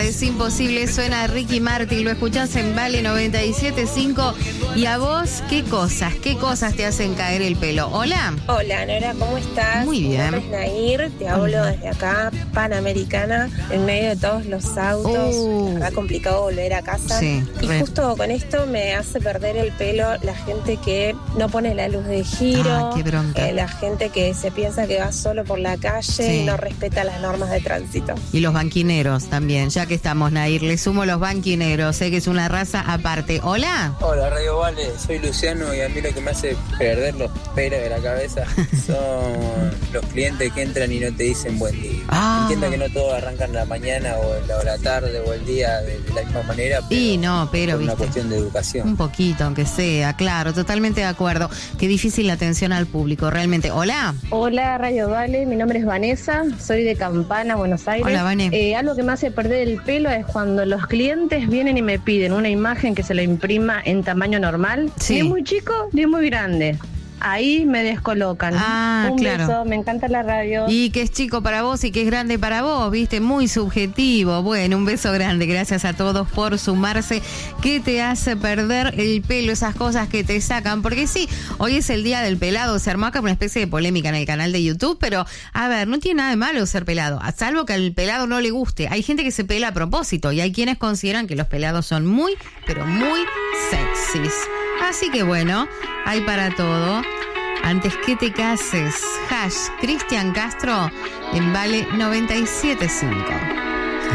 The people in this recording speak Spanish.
Nada es imposible, suena Ricky Martin, lo escuchás en Vale 97.5. Y a vos, ¿qué cosas te hacen caer el pelo? Hola. Hola, Nora, ¿cómo estás? Muy bien. Mi nombre es Nair, te hablo desde acá, Panamericana, en medio de todos los autos. La verdad, complicado volver a casa. Sí, y justo con esto me hace perder el pelo la gente que no pone la luz de giro, qué bronca. la gente que se piensa que va solo por la calle y no respeta las normas de tránsito. Y los banquineros también, ya que estamos, Nair, le sumo los banquineros, sé que es una raza aparte. Hola. Hola, Radio Vale, soy Luciano y a mí lo que me hace perder los pelos de la cabeza son los clientes que entran y no te dicen buen día. Entiendo que no todos arrancan la mañana o la tarde o el día de la misma manera, pero es una cuestión de educación. Un poquito, aunque sea, claro, totalmente de acuerdo. Qué difícil la atención al público, realmente. Hola. Hola, Radio Vale, mi nombre es Vanessa, soy de Campana, Buenos Aires. Hola, Vane. Algo que me hace perder el pelo es cuando los clientes vienen y me piden una imagen que se la imprima en tamaño normal, ni es muy chico ni es muy grande. Ahí me descolocan. Un beso, me encanta la radio. Y que es chico para vos y que es grande para vos, viste, muy subjetivo. Bueno, un beso grande, gracias a todos por sumarse. ¿Qué te hace perder el pelo? Esas cosas que te sacan, porque sí, hoy es el día del pelado, se armó acá una especie de polémica en el canal de YouTube, pero a ver, no tiene nada de malo ser pelado, a salvo que al pelado no le guste. Hay gente que se pela a propósito y hay quienes consideran que los pelados son muy, pero muy sexys. Así que bueno, hay para todo. Antes que te cases, Cristian Castro en Vale 97.5.